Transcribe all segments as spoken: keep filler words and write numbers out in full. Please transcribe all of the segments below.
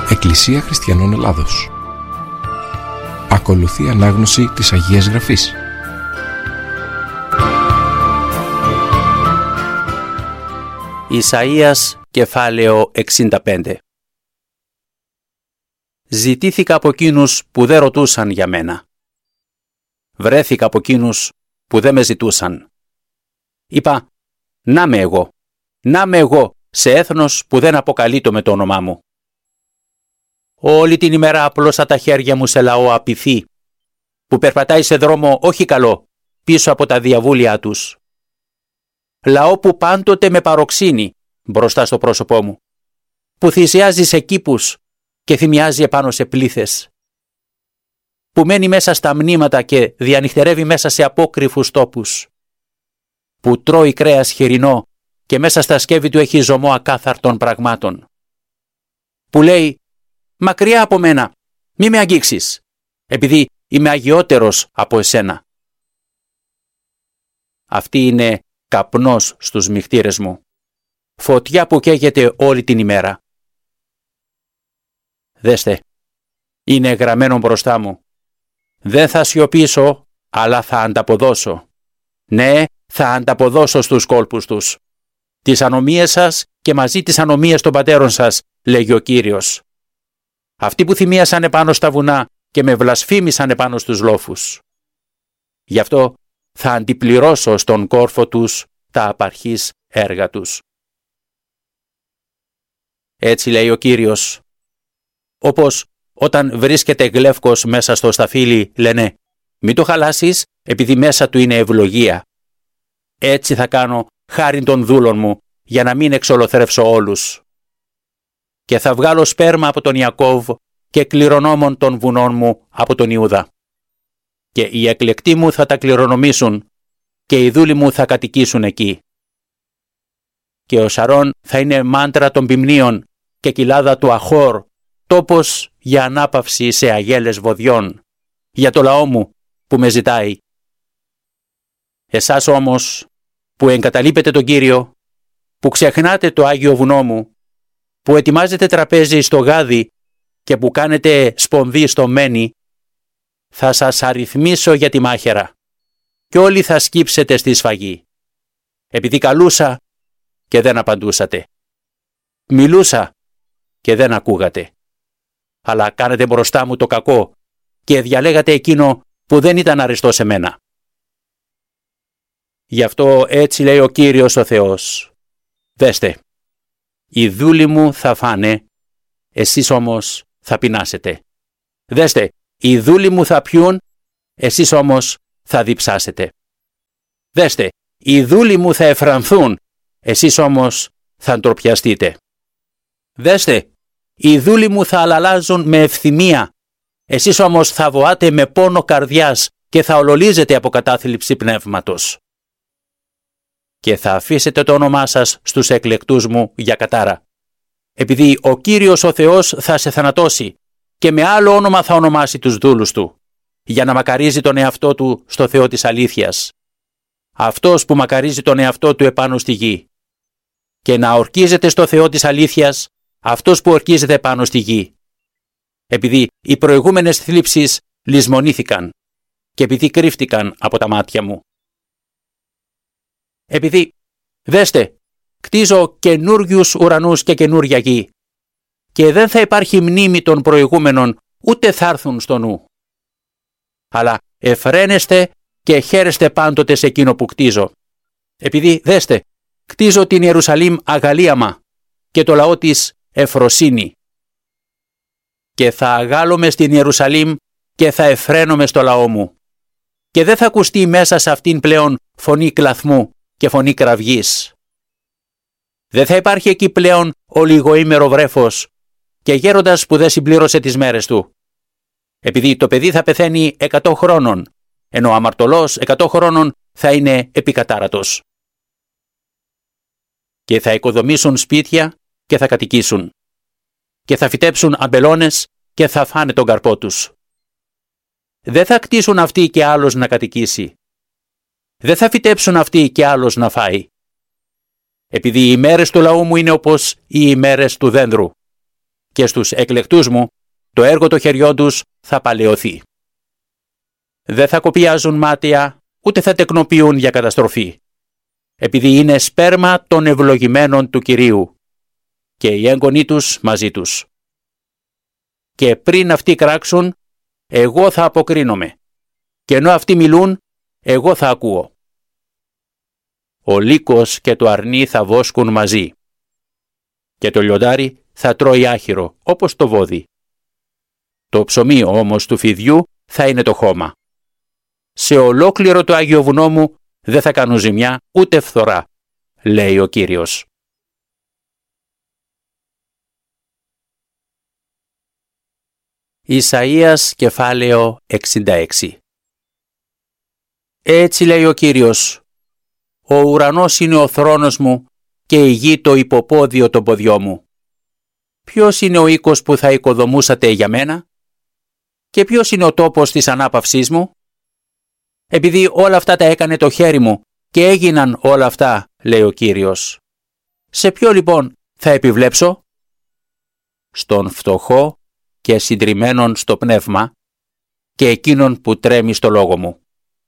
Εκκλησία Χριστιανών Ελλάδος. Ακολουθεί ανάγνωση της Αγίας Γραφής. Ισαΐας κεφάλαιο εξήντα πέντε. Ζητήθηκα από εκείνους που δεν ρωτούσαν για μένα. Βρέθηκα από εκείνους που δεν με ζητούσαν. Είπα, να με εγώ, να με εγώ σε έθνος που δεν αποκαλείτο με το όνομά μου. Όλη την ημέρα απλώσα τα χέρια μου σε λαό απειθή, που περπατάει σε δρόμο όχι καλό, πίσω από τα διαβούλια τους. Λαό που πάντοτε με παροξύνει μπροστά στο πρόσωπό μου, που θυσιάζει σε κήπους και θυμιάζει επάνω σε πλήθες, που μένει μέσα στα μνήματα και διανυχτερεύει μέσα σε απόκρυφους τόπους, που τρώει κρέας χοιρινό και μέσα στα σκεύη του έχει ζωμό ακάθαρτων πραγμάτων, που λέει «Μακριά από μένα, μη με αγγίξεις, επειδή είμαι αγιότερος από εσένα». Αυτή είναι καπνός στους μυχτήρες μου, φωτιά που καίγεται όλη την ημέρα. Δέστε, είναι γραμμένο μπροστά μου. Δεν θα σιωπήσω, αλλά θα ανταποδώσω. Ναι, θα ανταποδώσω στους κόλπους τους. Τις ανομίες σας και μαζί τις ανομίες των πατέρων σας, λέγει ο Κύριος. Αυτοί που θυμίασαν επάνω στα βουνά και με βλασφήμισαν επάνω στους λόφους. Γι' αυτό θα αντιπληρώσω στον κόρφο τους τα απαρχής έργα τους. Έτσι λέει ο Κύριος. Όπως όταν βρίσκεται γλεύκος μέσα στο σταφύλι, λένε «Μην το χαλάσεις, επειδή μέσα του είναι ευλογία». Έτσι θα κάνω χάριν των δούλων μου, για να μην εξολοθρεύσω όλους. Και θα βγάλω σπέρμα από τον Ιακώβ και κληρονόμων των βουνών μου από τον Ιούδα. Και οι εκλεκτοί μου θα τα κληρονομήσουν και οι δούλοι μου θα κατοικήσουν εκεί. Και ο Σαρών θα είναι μάντρα των ποιμνίων και κοιλάδα του Αχόρ, τόπος για ανάπαυση σε αγέλες βοδιών, για το λαό μου που με ζητάει. Εσάς όμως που εγκαταλείπετε τον Κύριο, που ξεχνάτε το Άγιο Βουνό μου, που ετοιμάζετε τραπέζι στο Γάδι και που κάνετε σπονδί στο Μένι, θα σας αριθμίσω για τη μάχαιρα και όλοι θα σκύψετε στη σφαγή, επειδή καλούσα και δεν απαντούσατε, μιλούσα και δεν ακούγατε, αλλά κάνετε μπροστά μου το κακό και διαλέγατε εκείνο που δεν ήταν αριστό σε μένα. Γι' αυτό έτσι λέει ο Κύριος ο Θεός. Δέστε, οι δούλοι μου θα φάνε, εσείς όμως θα πεινάσετε. Δέστε, οι δούλοι μου θα πιούν, εσείς όμως θα διψάσετε. Δέστε, οι δούλοι μου θα εφρανθούν, εσείς όμως θα ντροπιαστείτε. Δέστε, οι δούλοι μου θα αλαλάζουν με ευθυμία, εσείς όμως θα βοάτε με πόνο καρδιάς και θα ολολίζετε από κατάθλιψη πνεύματος. Και θα αφήσετε το όνομά σας στους εκλεκτούς μου για κατάρα, επειδή ο Κύριος ο Θεός θα σε θανατώσει και με άλλο όνομα θα ονομάσει τους δούλους του, για να μακαρίζει τον εαυτό του στο Θεό της αλήθειας, αυτός που μακαρίζει τον εαυτό του επάνω στη γη, και να ορκίζεται στο Θεό της αλήθειας, αυτός που ορκίζεται επάνω στη γη, επειδή οι προηγούμενες θλίψεις λησμονήθηκαν και επειδή κρύφτηκαν από τα μάτια μου. Επειδή, δέστε, κτίζω καινούριους ουρανούς και καινούρια γη και δεν θα υπάρχει μνήμη των προηγούμενων, ούτε θα έρθουν στο νου. Αλλά εφραίνεστε και χαίρεστε πάντοτε σε εκείνο που κτίζω. Επειδή, δέστε, κτίζω την Ιερουσαλήμ αγαλίαμα και το λαό της εφροσύνη. Και θα αγάλομαι στην Ιερουσαλήμ και θα εφραίνομαι στο λαό μου. Και δεν θα ακουστεί μέσα σε αυτήν πλέον φωνή κλαθμού και φωνή κραυγής. Δεν θα υπάρχει εκεί πλέον ολιγοήμερο βρέφος και γέροντας που δεν συμπλήρωσε τις μέρες του. Επειδή το παιδί θα πεθαίνει εκατό χρόνων, ενώ ο αμαρτωλός εκατό χρόνων θα είναι επικατάρατος. Και θα οικοδομήσουν σπίτια και θα κατοικήσουν. Και θα φυτέψουν αμπελώνες και θα φάνε τον καρπό τους. Δεν θα κτίσουν αυτοί και άλλος να κατοικήσει. Δεν θα φυτέψουν αυτοί και άλλος να φάει. Επειδή οι ημέρες του λαού μου είναι όπως οι ημέρες του δένδρου. και στους εκλεκτούς μου το έργο των χεριών τους θα παλαιωθεί. Δεν θα κοπιάζουν μάτια, ούτε θα τεκνοποιούν για καταστροφή, επειδή είναι σπέρμα των ευλογημένων του Κυρίου και οι έγκονοι τους μαζί τους. Και πριν αυτοί κράξουν, εγώ θα αποκρίνομαι, και ενώ αυτοί μιλούν, εγώ θα ακούω. Ο λύκος και το αρνί θα βόσκουν μαζί, και το λιοντάρι θα τρώει άχυρο, όπως το βόδι. Το ψωμί όμως του φιδιού θα είναι το χώμα. Σε ολόκληρο το Άγιο Βουνό μου δεν θα κάνουν ζημιά ούτε φθορά, λέει ο Κύριος. Ισαΐας κεφάλαιο εξήντα έξι. Έτσι λέει ο Κύριος, ο ουρανός είναι ο θρόνος μου και η γη το υποπόδιο των ποδιών μου. Ποιος είναι ο οίκος που θα οικοδομούσατε για μένα? Και ποιος είναι ο τόπος της ανάπαυσής μου? Επειδή όλα αυτά τα έκανε το χέρι μου και έγιναν όλα αυτά, λέει ο Κύριος. Σε ποιο λοιπόν θα επιβλέψω? Στον φτωχό και συντριμμένον στο πνεύμα και εκείνον που τρέμει στο λόγο μου.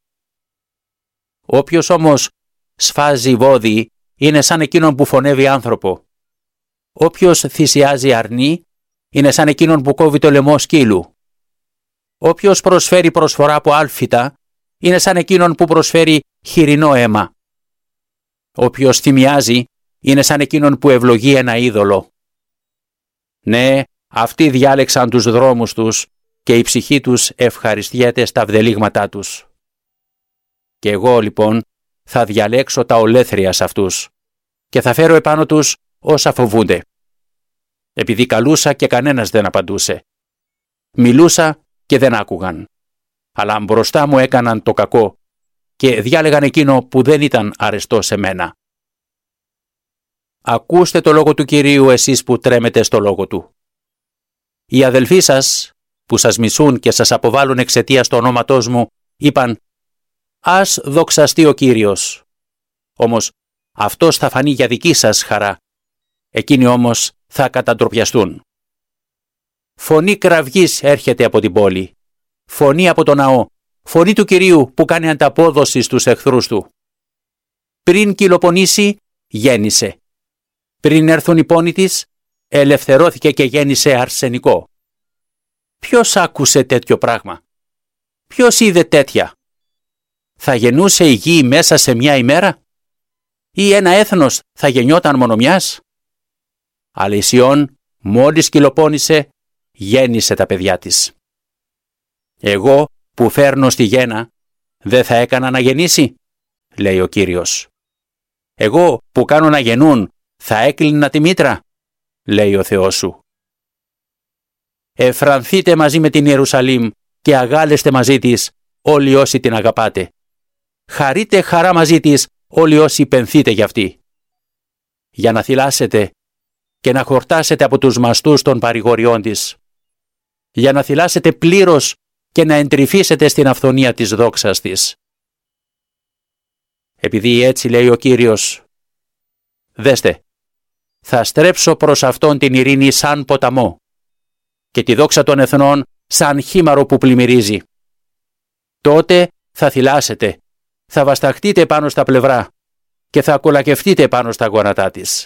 Όποιος όμως σφάζει βόδι είναι σαν εκείνον που φωνεύει άνθρωπο. Όποιος θυσιάζει αρνί είναι σαν εκείνον που κόβει το λαιμό σκύλου. Όποιος προσφέρει προσφορά από άλφητα είναι σαν εκείνον που προσφέρει χοιρινό αίμα. Όποιος θυμιάζει είναι σαν εκείνον που ευλογεί ένα είδωλο. Ναι, αυτοί διάλεξαν τους δρόμους τους και η ψυχή τους ευχαριστιέται στα βδελίγματά τους. Και εγώ λοιπόν θα διαλέξω τα ολέθρια σε αυτούς και θα φέρω επάνω τους όσα φοβούνται. Επειδή καλούσα και κανένας δεν απαντούσε. Μιλούσα και δεν άκουγαν. Αλλά μπροστά μου έκαναν το κακό και διάλεγαν εκείνο που δεν ήταν αρεστό σε μένα. Ακούστε το λόγο του Κυρίου εσείς που τρέμετε στο λόγο του. Οι αδελφοί σας που σας μισούν και σας αποβάλλουν εξαιτίας του ονόματός μου είπαν «Ας δοξαστεί ο Κύριος». Όμως αυτός θα φανεί για δική σας χαρά. Εκείνοι όμως θα καταντροπιαστούν. Φωνή κραυγής έρχεται από την πόλη. Φωνή από το ναό. Φωνή του Κυρίου που κάνει ανταπόδοση στους εχθρούς του. Πριν κυλοπονήσει, γέννησε. Πριν έρθουν οι πόνοι της, ελευθερώθηκε και γέννησε αρσενικό. Ποιος άκουσε τέτοιο πράγμα? Ποιος είδε τέτοια? Θα γεννούσε η γη μέσα σε μια ημέρα? Ή ένα έθνος θα γεννιόταν μόνο μιας? Αλλά η Σιών μόλις κυλοπώνησε, γέννησε τα παιδιά της. Εγώ που φέρνω στη γέννα, δεν θα έκανα να γεννήσει, λέει ο Κύριος. Εγώ που κάνω να γεννούν, θα έκλεινα τη μήτρα, λέει ο Θεός σου. Εφρανθείτε μαζί με την Ιερουσαλήμ και αγάλεστε μαζί της όλοι όσοι την αγαπάτε. Χαρείτε χαρά μαζί της όλοι όσοι πενθείτε για αυτή. Για να θυλάσετε και να χορτάσετε από τους μαστούς των παρηγοριών της. Για να θυλάσετε πλήρως και να εντρυφήσετε στην αυθονία της δόξας της. Επειδή έτσι λέει ο Κύριος, δέστε, θα στρέψω προς αυτόν την ειρήνη σαν ποταμό και τη δόξα των εθνών σαν χήμαρο που πλημμυρίζει. Τότε θα θυλάσετε, θα βασταχτείτε πάνω στα πλευρά και θα κολακευτείτε πάνω στα γόνατά της.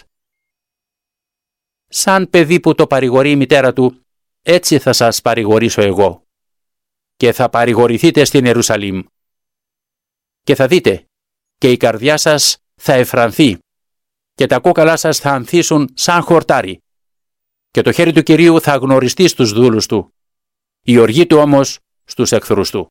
Σαν παιδί που το παρηγορεί η μητέρα του, έτσι θα σας παρηγορήσω εγώ. Και θα παρηγορηθείτε στην Ιερουσαλήμ. Και θα δείτε, και η καρδιά σας θα εφρανθεί, και τα κόκαλά σας θα ανθίσουν σαν χορτάρι, και το χέρι του Κυρίου θα γνωριστεί στους δούλους του, η οργή του όμως στους εχθρούς του.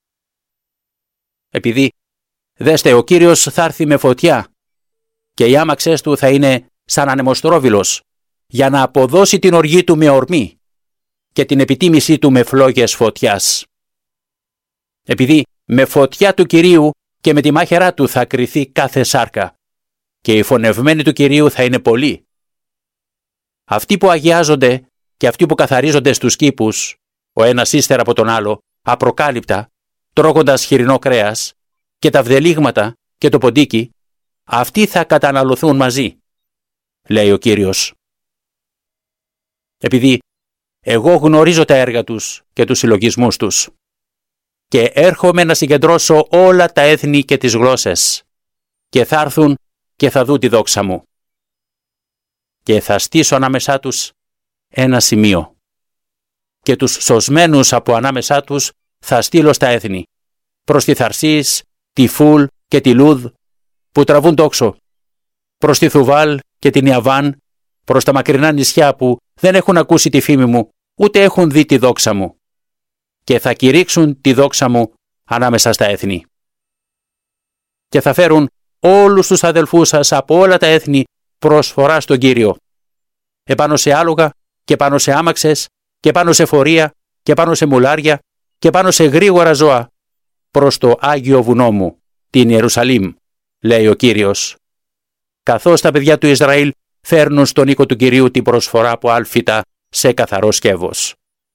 Επειδή, δέστε, ο Κύριος θα έρθει με φωτιά, και οι άμαξες του θα είναι σαν ανεμοστρόβιλος, για να αποδώσει την οργή του με ορμή, και την επιτίμησή του με φλόγες φωτιάς. Επειδή με φωτιά του Κυρίου και με τη μάχαιρά του θα κριθεί κάθε σάρκα, και οι φωνευμένοι του Κυρίου θα είναι πολλοί. Αυτοί που αγιάζονται και αυτοί που καθαρίζονται στους κήπους, ο ένας ύστερα από τον άλλο, απροκάλυπτα, τρώγοντας χοιρινό κρέας, και τα βδελίγματα και το ποντίκι, αυτοί θα καταναλωθούν μαζί, λέει ο Κύριος. επειδή εγώ γνωρίζω τα έργα τους και τους συλλογισμούς τους και έρχομαι να συγκεντρώσω όλα τα έθνη και τις γλώσσες και θα έρθουν και θα δουν τη δόξα μου και θα στήσω ανάμεσά τους ένα σημείο και τους σωσμένους από ανάμεσά τους θα στείλω στα έθνη προς τη Θαρσής, τη Φούλ και τη Λούδ που τραβούν τόξο, προς τη Θουβάλ και την Ιαβάν, προς τα μακρινά νησιά που δεν έχουν ακούσει τη φήμη μου ούτε έχουν δει τη δόξα μου και θα κηρύξουν τη δόξα μου ανάμεσα στα έθνη. Και θα φέρουν όλους τους αδελφούς σας από όλα τα έθνη προσφορά στον Κύριο, επάνω σε άλογα και πάνω σε άμαξες και πάνω σε φορεία και πάνω σε μουλάρια και πάνω σε γρήγορα ζώα, προς το Άγιο Βουνό μου, την Ιερουσαλήμ, λέει ο Κύριος, καθώς τα παιδιά του Ισραήλ φέρνουν στον οίκο του Κυρίου την προσφορά από άλφητα σε καθαρό σκεύος.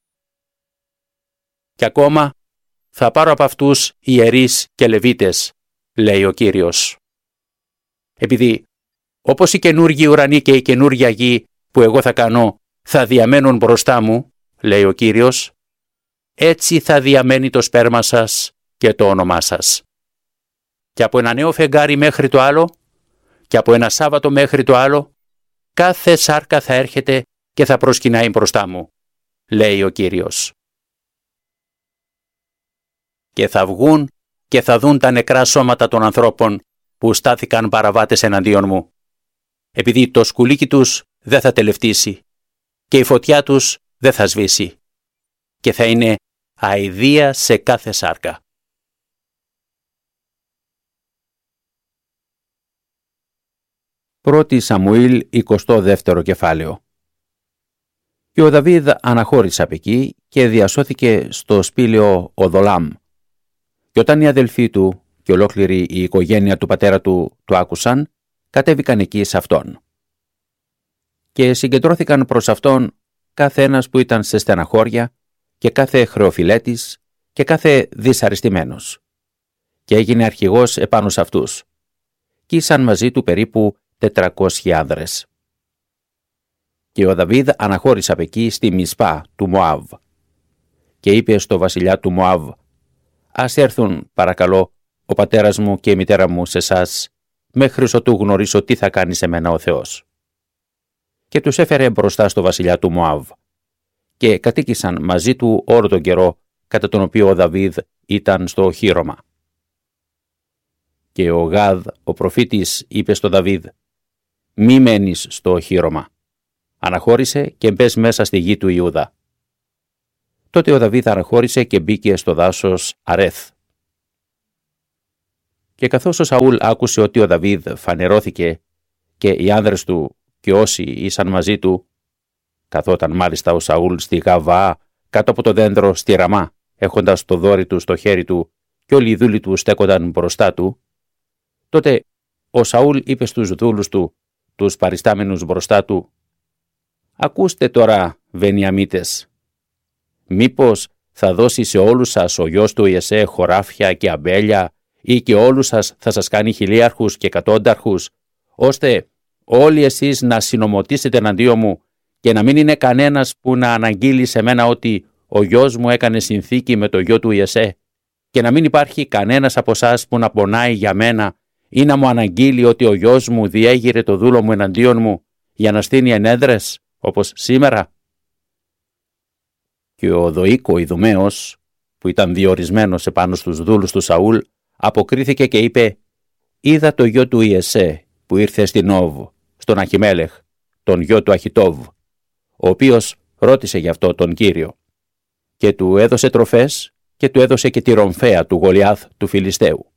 Και ακόμα θα πάρω από αυτούς ιερείς και λεβίτες, λέει ο Κύριος. Επειδή όπως οι καινούργιοι ουρανοί και η καινούργια γη που εγώ θα κάνω θα διαμένουν μπροστά μου, λέει ο Κύριος, έτσι θα διαμένει το σπέρμα σας και το όνομά σας. Και από ένα νέο φεγγάρι μέχρι το άλλο, και από ένα Σάββατο μέχρι το άλλο, κάθε σάρκα θα έρχεται και θα προσκυνάει μπροστά μου, λέει ο Κύριος. Και θα βγουν και θα δουν τα νεκρά σώματα των ανθρώπων που στάθηκαν παραβάτες εναντίον μου, επειδή το σκουλίκι τους δεν θα τελευτήσει και η φωτιά τους δεν θα σβήσει και θα είναι αηδία σε κάθε σάρκα. Πρώτη Σαμουήλ, εικοστό δεύτερο κεφάλαιο. Και ο Δαβίδ αναχώρησε απ' εκεί και διασώθηκε στο σπήλαιο Οδολάμ. Και όταν οι αδελφοί του και ολόκληρη η οικογένεια του πατέρα του το άκουσαν, κατέβηκαν εκεί σε αυτόν. Και συγκεντρώθηκαν προς αυτόν κάθε ένας που ήταν σε στεναχώρια και κάθε χρεοφιλέτης και κάθε δυσαρεστημένος. Και έγινε αρχηγός επάνω σε αυτούς. Κι ήσαν μαζί του περίπου τετρακόσιοι άνδρες. Και ο Δαβίδ αναχώρησε απ' εκεί στη Μισπά του Μωάβ. Και είπε στο βασιλιά του Μωάβ, «Ας έρθουν, παρακαλώ, ο πατέρας μου και η μητέρα μου σε εσάς, μέχρι ότου γνωρίσω τι θα κάνει σε μένα ο Θεός». Και τους έφερε μπροστά στο βασιλιά του Μωάβ. Και κατοίκησαν μαζί του όλο τον καιρό, κατά τον οποίο ο Δαβίδ ήταν στο οχύρωμα. Και ο Γάδ, ο προφήτης, είπε στο Δαβίδ, «Μη μένεις στο οχύρωμα. Αναχώρησε και μπες μέσα στη γη του Ιούδα». Τότε ο Δαβίδ αναχώρησε και μπήκε στο δάσος Αρέθ. Και καθώς ο Σαούλ άκουσε ότι ο Δαβίδ φανερώθηκε και οι άνδρες του και όσοι ήσαν μαζί του, καθόταν μάλιστα ο Σαούλ στη Γαβά κάτω από το δέντρο στη Ραμά, έχοντας το δόρυ του στο χέρι του και όλοι οι δούλοι του στέκονταν μπροστά του, τότε ο Σαούλ είπε στους δούλους του, τους παριστάμενους μπροστά του, «Ακούστε τώρα, Βενιαμίτες, μήπως θα δώσει σε όλους σας ο γιος του Ιεσέ χωράφια και αμπέλια ή και όλους σας θα σας κάνει χιλίαρχους και εκατόνταρχους, ώστε όλοι εσείς να συνομωτήσετε εναντίον μου και να μην είναι κανένας που να αναγγείλει σε μένα ότι ο γιος μου έκανε συνθήκη με το γιο του Ιεσέ και να μην υπάρχει κανένας από εσάς που να πονάει για μένα ή να μου αναγγείλει ότι ο γιος μου διέγειρε το δούλο μου εναντίον μου για να στείνει ενέδρες όπως σήμερα». Και ο Δοίκο Ιδουμαίος, που ήταν διορισμένος επάνω στους δούλους του Σαούλ, αποκρίθηκε και είπε, «Είδα το γιο του Ιεσέ που ήρθε στην Νόβ, στον Αχιμέλεχ, τον γιο του Αχιτόβ, ο οποίος ρώτησε γι' αυτό τον Κύριο και του έδωσε τροφές και του έδωσε και τη ρομφαία του Γολιάθ του Φιλιστέου».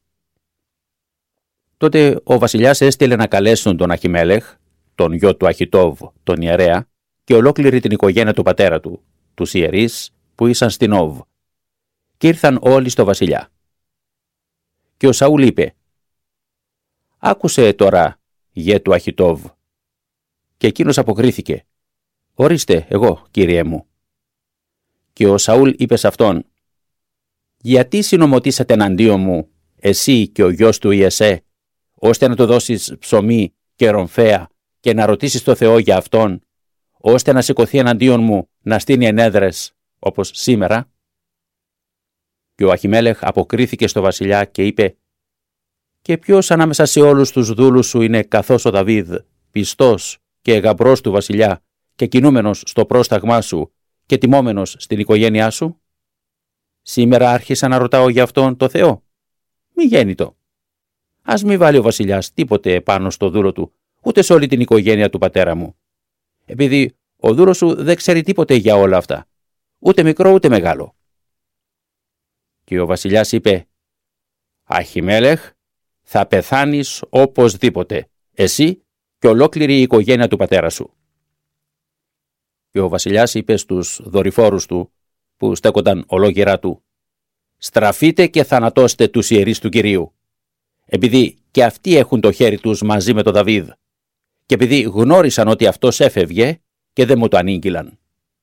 Τότε ο βασιλιάς έστειλε να καλέσουν τον Αχιμέλεχ, τον γιο του Αχιτόβ, τον ιερέα, και ολόκληρη την οικογένεια του πατέρα του, τους ιερείς που ήσαν στην Νόβ, και ήρθαν όλοι στο βασιλιά. Και ο Σαούλ είπε, «Άκουσε τώρα, γέ του Αχιτόβ». Και εκείνος αποκρίθηκε, «Ορίστε, εγώ, κύριέ μου». Και ο Σαούλ είπε σε αυτόν, «Γιατί συνομωτήσατε εναντίον μου, εσύ και ο γιος του Ιεσέ, ώστε να του δώσεις ψωμί και ρομφαία και να ρωτήσεις το Θεό για αυτόν, ώστε να σηκωθεί εναντίον μου να στείνει ενέδρες όπως σήμερα?» Και ο Αχιμέλεχ αποκρίθηκε στο βασιλιά και είπε: «Και ποιος ανάμεσα σε όλους τους δούλους σου είναι καθώς ο Δαβίδ, πιστός και γαμπρός του βασιλιά και κινούμενος στο πρόσταγμά σου και τιμόμενος στην οικογένειά σου? Σήμερα άρχισα να ρωτάω για αυτόν το Θεό. Μη γέννητο. Ας μη βάλει ο βασιλιάς τίποτε πάνω στο δούλο του, ούτε σε όλη την οικογένεια του πατέρα μου. Επειδή ο δούλος σου δεν ξέρει τίποτε για όλα αυτά, ούτε μικρό ούτε μεγάλο». Και ο βασιλιάς είπε: «Αχιμέλεχ, θα πεθάνεις οπωσδήποτε, εσύ και ολόκληρη η οικογένεια του πατέρα σου». Και ο βασιλιάς είπε στους δορυφόρους του, που στέκονταν ολόγυρά του: «Στραφείτε και θανατώστε τους ιερείς του Κυρίου, επειδή και αυτοί έχουν το χέρι τους μαζί με τον Δαβίδ, και επειδή γνώρισαν ότι αυτός έφευγε και δεν μου το ανήγγυλαν».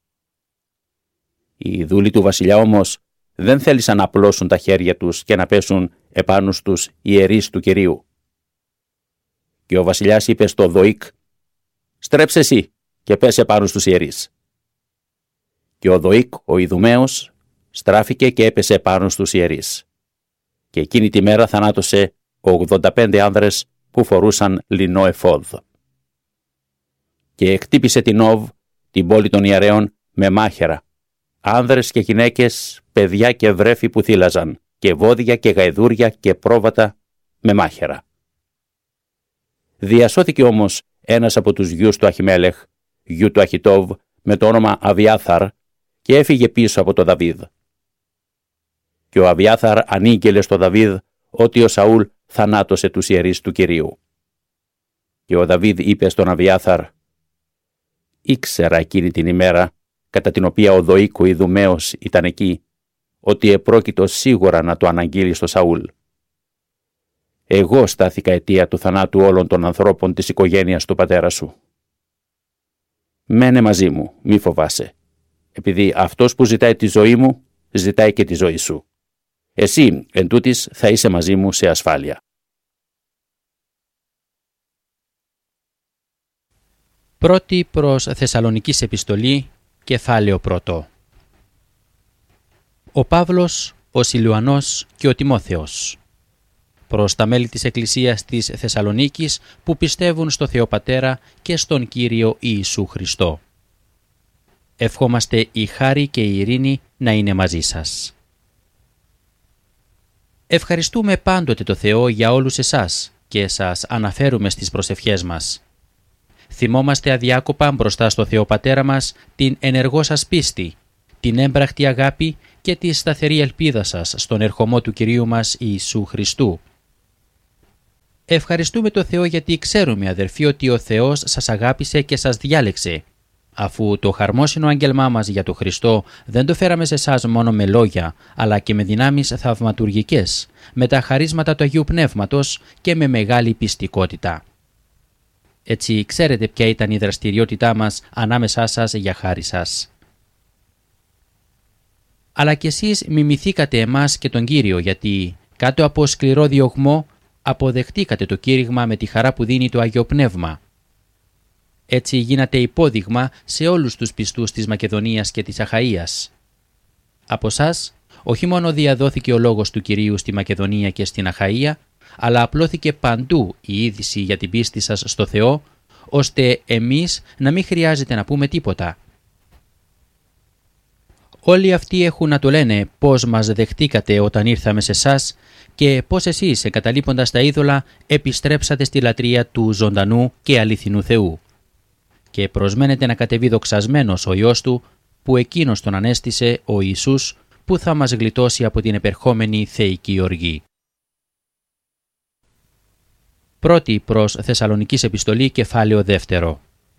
Οι δούλοι του βασιλιά όμως δεν θέλησαν να απλώσουν τα χέρια τους και να πέσουν επάνω στους ιερείς του Κυρίου. Και ο βασιλιάς είπε στο Δοίκ: «Στρέψε εσύ και πέσε πάνω στους ιερείς». Και ο Δοίκ, ο Ιδουμαίος, στράφηκε και έπεσε πάνω στους ιερείς. Και εκείνη τη μέρα θανάτωσε ογδόντα πέντε άνδρες που φορούσαν λινό εφόδ. Και εκτύπησε την Νόβ, την πόλη των ιερέων, με μάχαιρα, άνδρες και γυναίκες, παιδιά και βρέφη που θύλαζαν, και βόδια και γαϊδούρια και πρόβατα με μάχαιρα. Διασώθηκε όμως ένας από τους γιους του Αχιμέλεχ, γιου του Αχιτόβ, με το όνομα Αβιάθαρ, και έφυγε πίσω από τον Δαβίδ. Και ο Αβιάθαρ ανήγγειλε στο Δαβίδ ότι ο Σαούλ θανάτωσε τους ιερείς του Κυρίου. Και ο Δαβίδ είπε στον Αβιάθαρ: «Ήξερα εκείνη την ημέρα, κατά την οποία ο Δοίκ ο Ιδουμαίος ήταν εκεί, ότι επρόκειτο σίγουρα να το αναγγείλει στο Σαούλ. Εγώ στάθηκα αιτία του θανάτου όλων των ανθρώπων της οικογένειας του πατέρα σου. Μένε μαζί μου, μη φοβάσαι, επειδή αυτός που ζητάει τη ζωή μου, ζητάει και τη ζωή σου. Εσύ, εν τούτης, θα είσαι μαζί μου σε ασφάλεια». Πρώτη προς Θεσσαλονικής επιστολή, κεφάλαιο πρώτο. Ο Παύλος, ο Σιλουανός και ο Τιμόθεος. Προς τα μέλη της Εκκλησίας της Θεσσαλονίκης που πιστεύουν στο Θεό Πατέρα και στον Κύριο Ιησού Χριστό. Ευχόμαστε η χάρη και η ειρήνη να είναι μαζί σας. Ευχαριστούμε πάντοτε το Θεό για όλους εσάς και σας αναφέρουμε στις προσευχές μας. Θυμόμαστε αδιάκοπα μπροστά στο Θεό Πατέρα μας την ενεργό σας πίστη, την έμπρακτη αγάπη και τη σταθερή ελπίδα σας στον ερχομό του Κυρίου μας Ιησού Χριστού. Ευχαριστούμε το Θεό γιατί ξέρουμε, αδερφοί, ότι ο Θεός σας αγάπησε και σας διάλεξε, αφού το χαρμόσυνο άγγελμά μας για τον Χριστό δεν το φέραμε σε εσάς μόνο με λόγια, αλλά και με δυνάμεις θαυματουργικές, με τα χαρίσματα του Αγίου Πνεύματος και με μεγάλη πιστικότητα. Έτσι ξέρετε ποια ήταν η δραστηριότητά μας ανάμεσά σας για χάρη σας. Αλλά κι εσείς μιμηθήκατε εμάς και τον Κύριο, γιατί κάτω από σκληρό διωγμό αποδεχτήκατε το κήρυγμα με τη χαρά που δίνει το Άγιο Πνεύμα. Έτσι γίνατε υπόδειγμα σε όλους τους πιστούς της Μακεδονίας και της Αχαΐας. Από σας όχι μόνο διαδόθηκε ο λόγος του Κυρίου στη Μακεδονία και στην Αχαΐα, αλλά απλώθηκε παντού η είδηση για την πίστη σας στο Θεό, ώστε εμείς να μην χρειάζεται να πούμε τίποτα. Όλοι αυτοί έχουν να το λένε πώς μας δεχτήκατε όταν ήρθαμε σε εσάς και πώς εσείς, εγκαταλείποντας τα είδωλα, επιστρέψατε στη λατρεία του ζωντανού και αληθινού Θεού. Και προσμένετε να κατεβεί δοξασμένος ο Υιός Του, που Εκείνος τον ανέστησε, ο Ιησούς, που θα μας γλιτώσει από την επερχόμενη θεϊκή οργή. Πρώτη προς Θεσσαλονικής επιστολή, κεφάλαιο δεύτερο.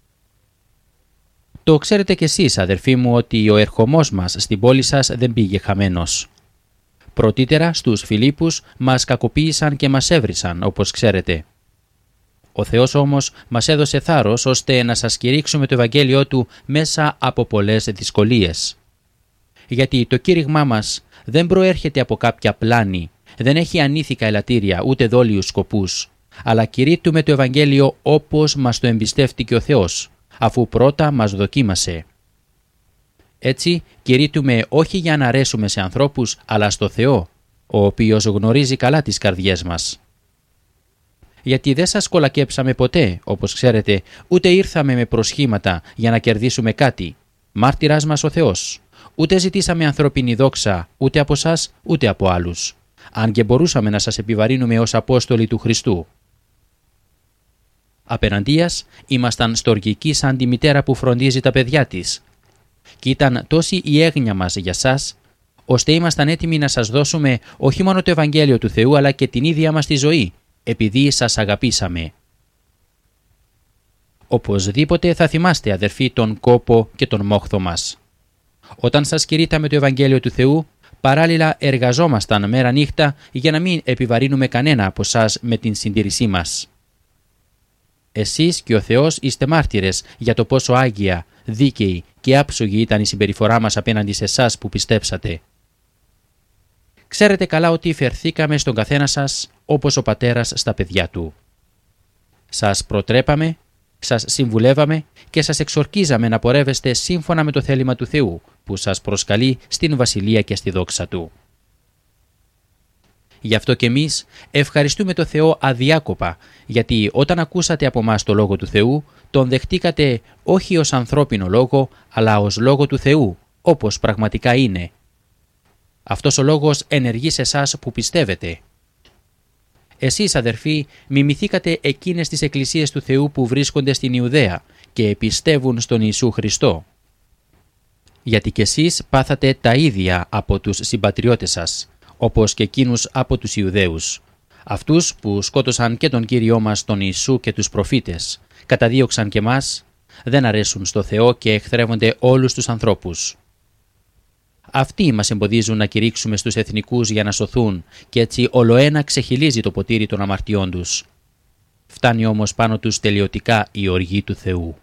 Το ξέρετε κι εσείς, αδερφοί μου, ότι ο ερχομός μας στην πόλη σας δεν πήγε χαμένος. Πρωτήτερα στους Φιλίππους μας κακοποίησαν και μας έβρισαν, όπως ξέρετε. Ο Θεός όμως μας έδωσε θάρρος ώστε να σας κηρύξουμε το Ευαγγέλιό Του μέσα από πολλές δυσκολίες. Γιατί το κήρυγμά μας δεν προέρχεται από κάποια πλάνη, δεν έχει ανήθικα ελαττήρια ούτε δόλιους σκοπούς, αλλά κηρύττουμε το Ευαγγέλιο όπως μας το εμπιστεύτηκε ο Θεός, αφού πρώτα μας δοκίμασε. Έτσι κηρύττουμε όχι για να αρέσουμε σε ανθρώπους, αλλά στο Θεό, ο οποίος γνωρίζει καλά τις καρδιές μας. Γιατί δεν σας κολακέψαμε ποτέ, όπως ξέρετε, ούτε ήρθαμε με προσχήματα για να κερδίσουμε κάτι, μάρτυρας μας ο Θεός. Ούτε ζητήσαμε ανθρώπινη δόξα, ούτε από σας, ούτε από άλλους, αν και μπορούσαμε να σας επιβαρύνουμε ως Απόστολοι του Χριστού. Απέναντίας, ήμασταν στοργικοί σαν τη μητέρα που φροντίζει τα παιδιά της. Και ήταν τόση η έγνοια μας για σας, ώστε ήμασταν έτοιμοι να σας δώσουμε όχι μόνο το Ευαγγέλιο του Θεού, αλλά και την ίδια μας τη ζωή, επειδή σας αγαπήσαμε. Οπωσδήποτε θα θυμάστε, αδερφοί, τον κόπο και τον μόχθο μας. Όταν σας κηρύτταμε το Ευαγγέλιο του Θεού, παράλληλα εργαζόμασταν μέρα νύχτα για να μην επιβαρύνουμε κανένα από σας με την συντήρησή μας. Εσείς και ο Θεός είστε μάρτυρες για το πόσο άγια, δίκαιη και άψογη ήταν η συμπεριφορά μας απέναντι σε εσάς που πιστέψατε. Ξέρετε καλά ότι φερθήκαμε στον καθένα σας όπως ο πατέρας στα παιδιά του. Σας προτρέπαμε, σας συμβουλεύαμε και σας εξορκίζαμε να πορεύεστε σύμφωνα με το θέλημα του Θεού που σας προσκαλεί στην βασιλεία και στη δόξα του. Γι' αυτό και εμείς ευχαριστούμε το Θεό αδιάκοπα, γιατί όταν ακούσατε από μας το Λόγο του Θεού, τον δεχτήκατε όχι ως ανθρώπινο λόγο, αλλά ως Λόγο του Θεού, όπως πραγματικά είναι. Αυτός ο Λόγος ενεργεί σε εσάς που πιστεύετε. Εσείς, αδερφοί, μιμηθήκατε εκείνες τις εκκλησίες του Θεού που βρίσκονται στην Ιουδαία και πιστεύουν στον Ιησού Χριστό. Γιατί κι εσείς πάθατε τα ίδια από τους συμπατριώτες σας, όπως και εκείνους από τους Ιουδαίους, αυτούς που σκότωσαν και τον Κύριό μας τον Ιησού και τους προφήτες, καταδίωξαν και μας, δεν αρέσουν στο Θεό και εχθρεύονται όλους τους ανθρώπους. Αυτοί μας εμποδίζουν να κηρύξουμε στους εθνικούς για να σωθούν και έτσι ολοένα ξεχυλίζει το ποτήρι των αμαρτιών τους. Φτάνει όμως πάνω τους τελειωτικά η οργή του Θεού.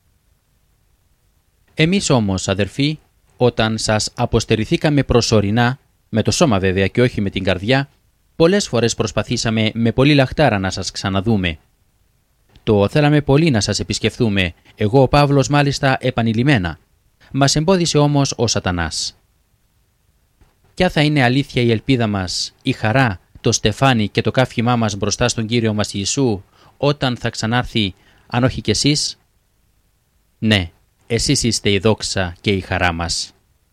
Εμείς όμως, αδερφοί, όταν σας αποστερηθήκαμε προσωρινά, με το σώμα βέβαια και όχι με την καρδιά, πολλές φορές προσπαθήσαμε με πολύ λαχτάρα να σας ξαναδούμε. Το θέλαμε πολύ να σας επισκεφθούμε, εγώ ο Παύλος μάλιστα επανειλημμένα. Μας εμπόδισε όμως ο Σατανάς. Ποια θα είναι αλήθεια η ελπίδα μας, η χαρά, το στεφάνι και το καύχημά μας μπροστά στον Κύριο μας Ιησού, όταν θα ξανάρθει, αν όχι κι εσείς? Ναι, εσείς είστε η δόξα και η χαρά μας.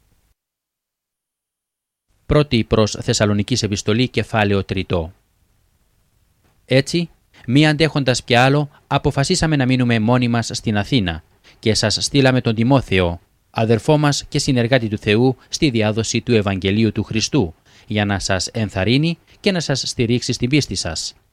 Πρώτη προς Θεσσαλονικής επιστολή, κεφάλαιο τρίτο. Έτσι, μη αντέχοντας πια άλλο, αποφασίσαμε να μείνουμε μόνοι μας στην Αθήνα και σας στείλαμε τον Τιμόθεο, αδερφό μας και συνεργάτη του Θεού στη διάδοση του Ευαγγελίου του Χριστού, για να σας ενθαρρύνει και να σας στηρίξει στην πίστη σας,